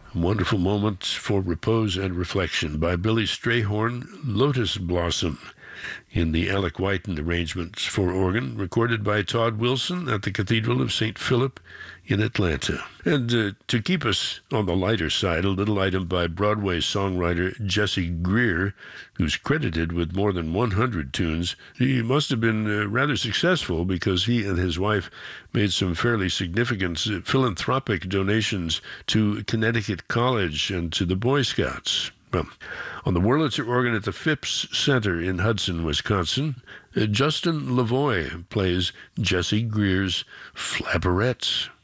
Wonderful Moment for Repose and Reflection by Billy Strayhorn, Lotus Blossom, in the Alec Whiten arrangements for organ, recorded by Todd Wilson at the Cathedral of St. Philip in Atlanta. And to keep us on the lighter side, a little item by Broadway songwriter Jesse Greer, who's credited with more than 100 tunes. He must have been rather successful because he and his wife made some fairly significant philanthropic donations to Connecticut College and to the Boy Scouts. Well, on the Wurlitzer organ at the Phipps Center in Hudson, Wisconsin, Justin Lavoie plays Jesse Greer's Flapperettes.